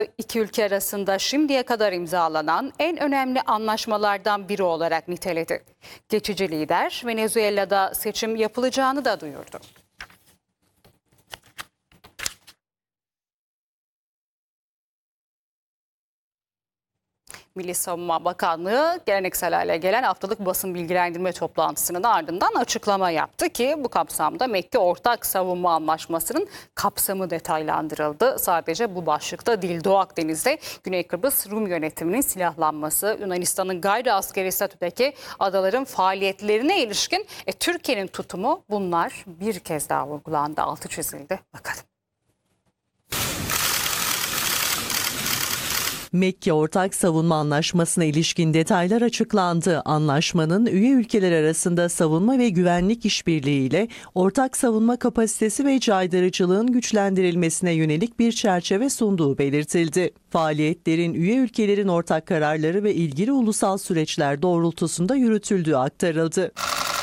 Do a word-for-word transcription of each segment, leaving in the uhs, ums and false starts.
İki ülke arasında şimdiye kadar imzalanan en önemli anlaşmalardan biri olarak niteledi. Geçici lider Venezuela'da seçim yapılacağını da duyurdu. Milli Savunma Bakanlığı geleneksel hale gelen haftalık basın bilgilendirme toplantısının ardından açıklama yaptı ki bu kapsamda Mekke Ortak Savunma Anlaşması'nın kapsamı detaylandırıldı. Sadece bu başlıkta değil, Doğu Akdeniz'de Güney Kıbrıs Rum yönetiminin silahlanması, Yunanistan'ın gayri askeri statüdeki adaların faaliyetlerine ilişkin e, Türkiye'nin tutumu, bunlar bir kez daha vurgulandı, altı çizildi. Bakalım. Mekke Ortak Savunma Anlaşması'na ilişkin detaylar açıklandı. Anlaşmanın üye ülkeler arasında savunma ve güvenlik işbirliğiyle ortak savunma kapasitesi ve caydırıcılığın güçlendirilmesine yönelik bir çerçeve sunduğu belirtildi. Faaliyetlerin üye ülkelerin ortak kararları ve ilgili ulusal süreçler doğrultusunda yürütüldüğü aktarıldı.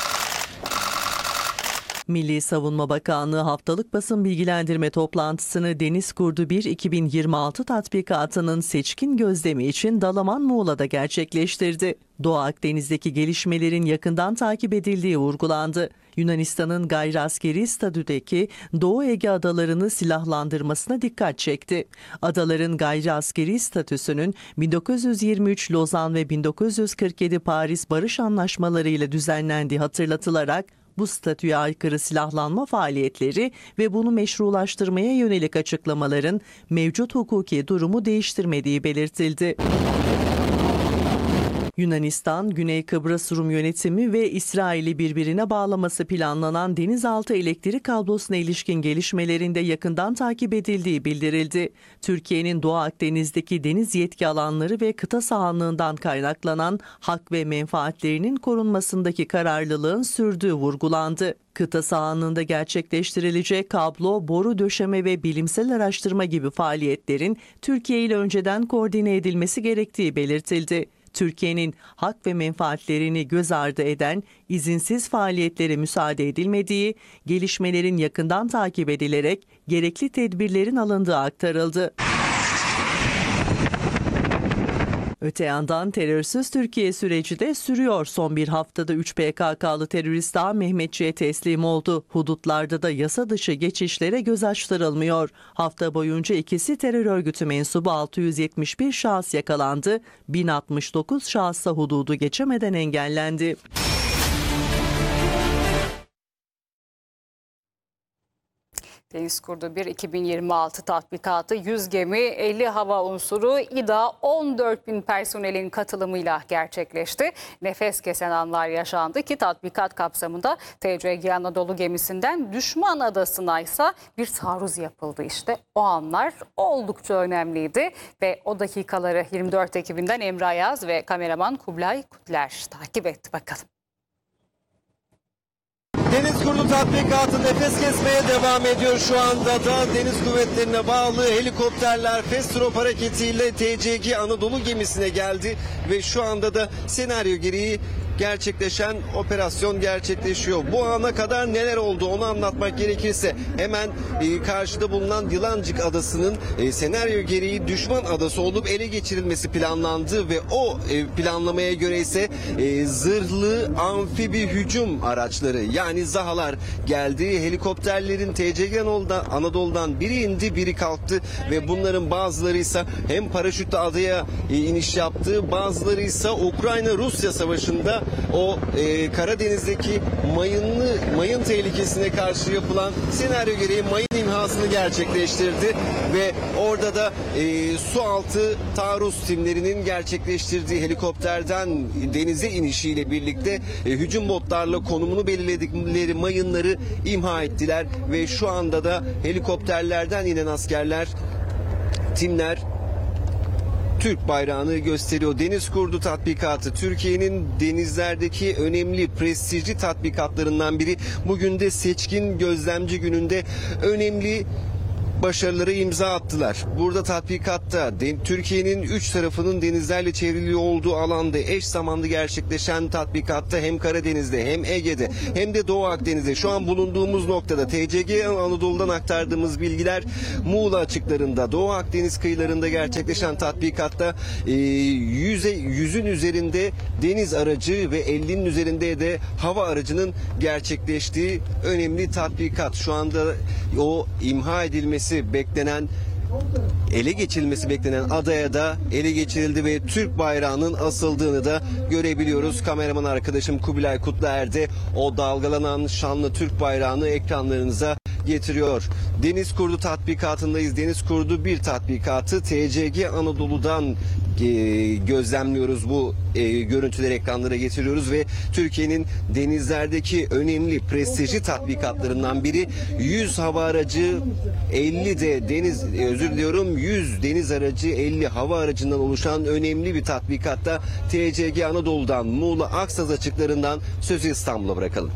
Milli Savunma Bakanlığı haftalık basın bilgilendirme toplantısını Deniz Kurdu bir iki bin yirmi altı tatbikatının seçkin gözlemi için Dalaman Muğla'da gerçekleştirdi. Doğu Akdeniz'deki gelişmelerin yakından takip edildiği vurgulandı. Yunanistan'ın gayri askeri statüdeki Doğu Ege adalarını silahlandırmasına dikkat çekti. Adaların gayri askeri statüsünün bin dokuz yüz yirmi üç Lozan ve bin dokuz yüz kırk yedi Paris Barış Anlaşmaları ile düzenlendiği hatırlatılarak bu statüye aykırı silahlanma faaliyetleri ve bunu meşrulaştırmaya yönelik açıklamaların mevcut hukuki durumu değiştirmediği belirtildi. Yunanistan, Güney Kıbrıs Rum yönetimi ve İsrail'i birbirine bağlaması planlanan denizaltı elektrik kablosuna ilişkin gelişmelerinde yakından takip edildiği bildirildi. Türkiye'nin Doğu Akdeniz'deki deniz yetki alanları ve kıta sahanlığından kaynaklanan hak ve menfaatlerinin korunmasındaki kararlılığın sürdüğü vurgulandı. Kıta sahanlığında gerçekleştirilecek kablo, boru döşeme ve bilimsel araştırma gibi faaliyetlerin Türkiye ile önceden koordine edilmesi gerektiği belirtildi. Türkiye'nin hak ve menfaatlerini göz ardı eden izinsiz faaliyetlere müsaade edilmediği, gelişmelerin yakından takip edilerek gerekli tedbirlerin alındığı aktarıldı. Öte yandan terörsüz Türkiye süreci de sürüyor. Son bir haftada üç P K K'lı terörist daha Mehmetçiğe teslim oldu. Hudutlarda da yasa dışı geçişlere göz açtırılmıyor. Hafta boyunca ikisi terör örgütü mensubu altı yüz yetmiş bir şahıs yakalandı. bin altmış dokuz şahısa hududu geçemeden engellendi. Deniz Kurdu bir iki bin yirmi altı tatbikatı yüz gemi, elli hava unsuru, İDA on dört bin personelin katılımıyla gerçekleşti. Nefes kesen anlar yaşandı ki tatbikat kapsamında T C G Anadolu gemisinden Düşman Adası'na ise bir taarruz yapıldı. İşte o anlar oldukça önemliydi ve o dakikaları yirmi dört ekibinden Emre Ayaz ve kameraman Kublay Kutler takip etti. Bakalım. Deniz Kurdu tatbikatı nefes kesmeye devam ediyor. Şu anda da deniz kuvvetlerine bağlı helikopterler Fast Drop hareketiyle T C G Anadolu gemisine geldi ve şu anda da senaryo gereği gerçekleşen operasyon gerçekleşiyor. Bu ana kadar neler oldu onu anlatmak gerekirse hemen e, karşıda bulunan Yılancık Adası'nın e, senaryo gereği düşman adası olup ele geçirilmesi planlandı ve o e, planlamaya göre ise e, zırhlı amfibi hücum araçları yani ZAHA'lar geldi. Helikopterlerin T C G Anadolu'dan biri indi biri kalktı ve bunların bazıları ise hem paraşütle adaya e, iniş yaptı, bazıları ise Ukrayna-Rusya savaşında o e, Karadeniz'deki mayınlı mayın tehlikesine karşı yapılan senaryo gereği mayın imhasını gerçekleştirdi ve orada da e, su altı taarruz timlerinin gerçekleştirdiği helikopterden denize inişiyle birlikte e, hücum botlarla konumunu belirledikleri mayınları imha ettiler ve şu anda da helikopterlerden inen askerler, timler Türk bayrağını gösteriyor. Deniz Kurdu tatbikatı Türkiye'nin denizlerdeki önemli prestijli tatbikatlarından biri. Bugün de seçkin gözlemci gününde önemli başarıları imza attılar. Burada tatbikatta Türkiye'nin üç tarafının denizlerle çevrili olduğu alanda eş zamanlı gerçekleşen tatbikatta hem Karadeniz'de hem Ege'de hem de Doğu Akdeniz'de şu an bulunduğumuz noktada T C G Anadolu'dan aktardığımız bilgiler Muğla açıklarında, Doğu Akdeniz kıyılarında gerçekleşen tatbikatta e, yüze, yüzün üzerinde deniz aracı ve ellinin üzerinde de hava aracının gerçekleştiği önemli tatbikat. Şu anda o imha edilmesi beklenen, ele geçirilmesi beklenen adaya da ele geçirildi ve Türk bayrağının asıldığını da görebiliyoruz. Kameraman arkadaşım Kubilay Kutluer de o dalgalanan şanlı Türk bayrağını ekranlarınıza getiriyor. Deniz Kurdu tatbikatındayız. Deniz Kurdu bir tatbikatı T C G Anadolu'dan e, gözlemliyoruz. Bu e, görüntüleri ekranlara getiriyoruz ve Türkiye'nin denizlerdeki önemli prestijli tatbikatlarından biri yüz hava aracı, elli de deniz e, özür diliyorum yüz deniz aracı, elli hava aracından oluşan önemli bir tatbikatta T C G Anadolu'dan Muğla Aksaz açıklarından sözü İstanbul'a bırakalım.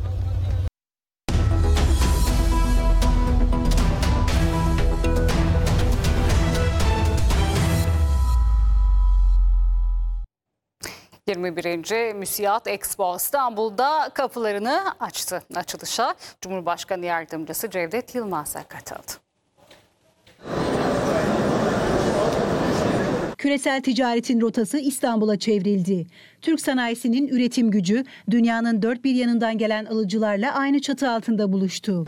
yirmi birinci Müsiat Expo İstanbul'da kapılarını açtı. Açılışa Cumhurbaşkanı Yardımcısı Cevdet Yılmaz da katıldı. Küresel ticaretin rotası İstanbul'a çevrildi. Türk sanayisinin üretim gücü dünyanın dört bir yanından gelen alıcılarla aynı çatı altında buluştu.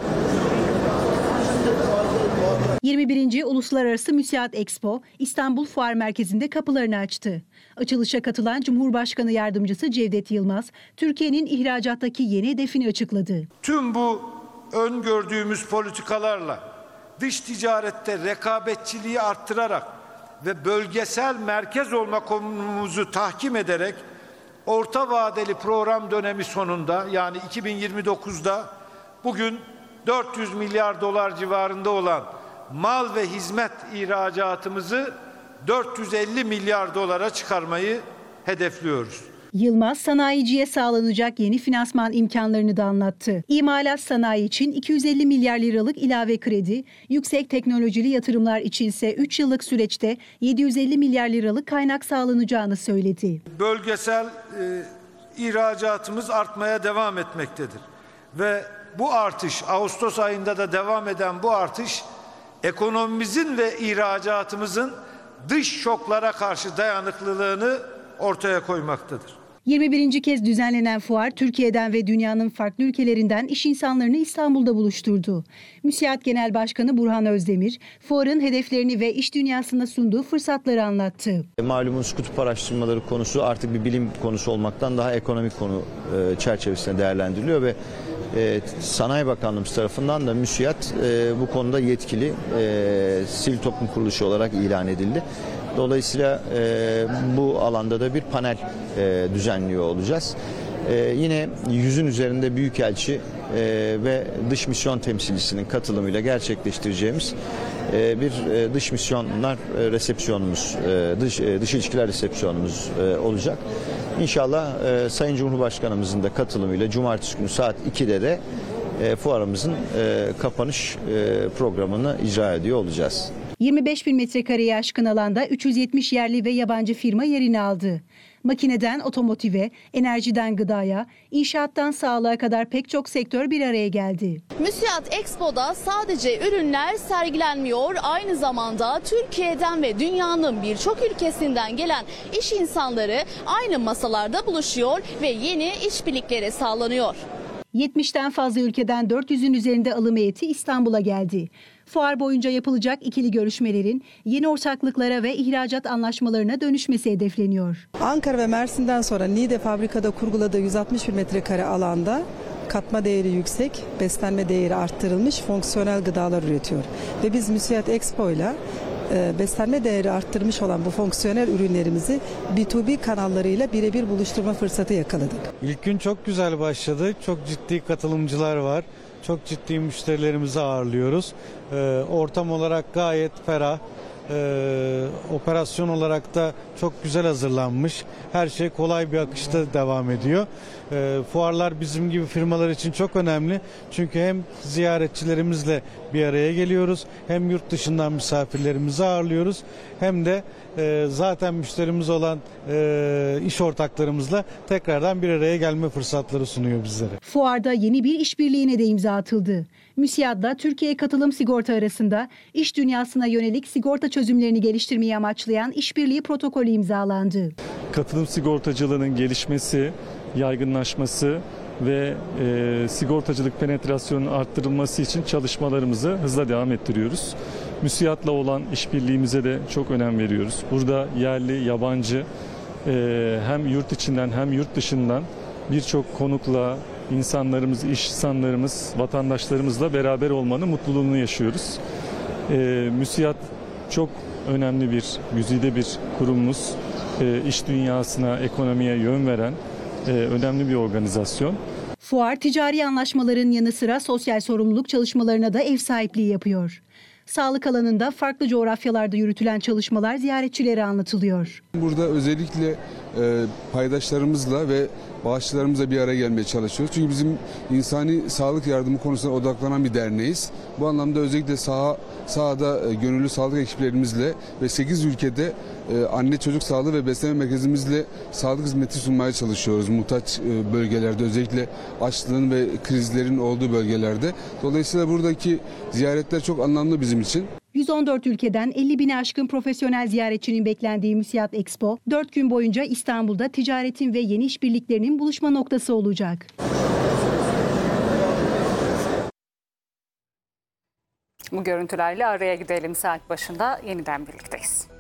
yirmi birinci Uluslararası Müsiat Expo İstanbul Fuar Merkezi'nde kapılarını açtı. Açılışa katılan Cumhurbaşkanı Yardımcısı Cevdet Yılmaz, Türkiye'nin ihracattaki yeni hedefini açıkladı. Tüm bu öngördüğümüz politikalarla dış ticarette rekabetçiliği arttırarak ve bölgesel merkez olma konumumuzu tahkim ederek orta vadeli program dönemi sonunda yani iki bin yirmi dokuzda bugün dört yüz milyar dolar civarında olan mal ve hizmet ihracatımızı dört yüz elli milyar dolara çıkarmayı hedefliyoruz. Yılmaz, sanayiciye sağlanacak yeni finansman imkanlarını da anlattı. İmalat sanayi için iki yüz elli milyar liralık ilave kredi, yüksek teknolojili yatırımlar içinse üç yıllık süreçte yedi yüz elli milyar liralık kaynak sağlanacağını söyledi. Bölgesel e, ihracatımız artmaya devam etmektedir. Ve bu artış, Ağustos ayında da devam eden bu artış, ekonomimizin ve ihracatımızın dış şoklara karşı dayanıklılığını ortaya koymaktadır. yirmi birinci kez düzenlenen fuar Türkiye'den ve dünyanın farklı ülkelerinden iş insanlarını İstanbul'da buluşturdu. Müsiat Genel Başkanı Burhan Özdemir, fuarın hedeflerini ve iş dünyasında sunduğu fırsatları anlattı. Malumunuz kutup araştırmaları konusu artık bir bilim konusu olmaktan daha ekonomik konu çerçevesinde değerlendiriliyor ve e, Sanayi Bakanlığımız tarafından da Müsiat e, bu konuda yetkili e, sivil toplum kuruluşu olarak ilan edildi. Dolayısıyla e, bu alanda da bir panel e, düzenliyor olacağız. E, yine yüzün üzerinde büyükelçi e, ve dış misyon temsilcisinin katılımıyla gerçekleştireceğimiz e, bir e, dış misyonlar e, resepsiyonumuz, e, dış, e, dış ilişkiler resepsiyonumuz e, olacak. İnşallah e, Sayın Cumhurbaşkanımızın da katılımıyla cumartesi günü saat ikide de e, fuarımızın e, kapanış e, programını icra ediyor olacağız. yirmi beş bin metrekareye aşkın alanda üç yüz yetmiş yerli ve yabancı firma yerini aldı. Makineden otomotive, enerjiden gıdaya, inşaattan sağlığa kadar pek çok sektör bir araya geldi. Müsiat Expo'da sadece ürünler sergilenmiyor, aynı zamanda Türkiye'den ve dünyanın birçok ülkesinden gelen iş insanları aynı masalarda buluşuyor ve yeni işbirlikleri sağlanıyor. yetmişten fazla ülkeden dört yüzün üzerinde alım heyeti İstanbul'a geldi. Fuar boyunca yapılacak ikili görüşmelerin yeni ortaklıklara ve ihracat anlaşmalarına dönüşmesi hedefleniyor. Ankara ve Mersin'den sonra Niğde fabrikada kurguladığı yüz altmış bin metrekare alanda katma değeri yüksek, beslenme değeri arttırılmış fonksiyonel gıdalar üretiyor. Ve biz Müsiat Expo ile beslenme değeri arttırmış olan bu fonksiyonel ürünlerimizi B iki B kanallarıyla birebir buluşturma fırsatı yakaladık. İlk gün çok güzel başladı. Çok ciddi katılımcılar var. Çok ciddi müşterilerimizi ağırlıyoruz. Ortam olarak gayet ferah. Ee, operasyon olarak da çok güzel hazırlanmış. Her şey kolay bir akışta devam ediyor. Ee, fuarlar bizim gibi firmalar için çok önemli. Çünkü hem ziyaretçilerimizle bir araya geliyoruz, hem yurt dışından misafirlerimizi ağırlıyoruz, hem de e, zaten müşterimiz olan e, iş ortaklarımızla tekrardan bir araya gelme fırsatları sunuyor bizlere. Fuarda yeni bir işbirliğine de imza atıldı. MÜSİAD'la Türkiye Katılım Sigorta arasında iş dünyasına yönelik sigorta çözümlerini geliştirmeyi amaçlayan işbirliği protokolü imzalandı. Katılım sigortacılığının gelişmesi, yaygınlaşması ve e, sigortacılık penetrasyonunun arttırılması için çalışmalarımızı hızla devam ettiriyoruz. MÜSİAD'la olan işbirliğimize de çok önem veriyoruz. Burada yerli, yabancı e, hem yurt içinden hem yurt dışından birçok konukla, insanlarımız, iş insanlarımız, vatandaşlarımızla beraber olmanın mutluluğunu yaşıyoruz. E, MÜSİAD çok önemli bir, güzide bir kurumumuz. E, iş dünyasına, ekonomiye yön veren e, önemli bir organizasyon. Fuar ticari anlaşmaların yanı sıra sosyal sorumluluk çalışmalarına da ev sahipliği yapıyor. Sağlık alanında farklı coğrafyalarda yürütülen çalışmalar ziyaretçilere anlatılıyor. Burada özellikle e, paydaşlarımızla ve bağışçılarımızla bir araya gelmeye çalışıyoruz. Çünkü bizim insani sağlık yardımı konusuna odaklanan bir derneğiz. Bu anlamda özellikle saha, sahada e, gönüllü sağlık ekiplerimizle ve sekiz ülkede e, anne çocuk sağlığı ve beslenme merkezimizle sağlık hizmeti sunmaya çalışıyoruz. Muhtaç e, bölgelerde, özellikle açlığın ve krizlerin olduğu bölgelerde. Dolayısıyla buradaki ziyaretler çok anlamlı bizim için. yüz on dört ülkeden elli bini aşkın profesyonel ziyaretçinin beklendiği MÜSİAD Expo, dört gün boyunca İstanbul'da ticaretin ve yeni işbirliklerinin buluşma noktası olacak. Bu görüntülerle araya gidelim, saat başında yeniden birlikteyiz.